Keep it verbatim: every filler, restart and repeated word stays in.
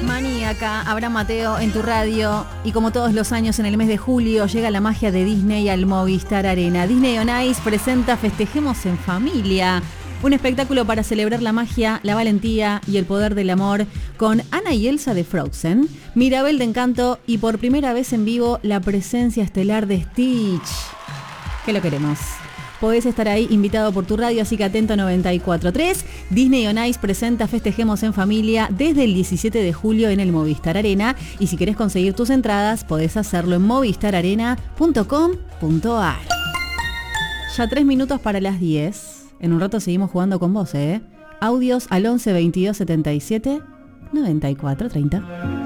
Maníaca, Abraham Mateo en tu radio. Y como todos los años en el mes de julio llega la magia de Disney al Movistar Arena. Disney On Ice presenta Festejemos en Familia, un espectáculo para celebrar la magia, la valentía y el poder del amor, con Anna y Elsa de Frozen, Mirabel de Encanto y por primera vez en vivo la presencia estelar de Stitch. Que lo queremos. Podés estar ahí invitado por tu radio, así que atento. Noventa y cuatro punto tres. Disney On Ice presenta Festejemos en Familia desde el diecisiete de julio en el Movistar Arena. Y si querés conseguir tus entradas, podés hacerlo en movistar arena punto com punto a r. Ya tres minutos para las diez. En un rato seguimos jugando con vos, ¿eh? Audios al once veintidós setenta y siete noventa y cuatro treinta.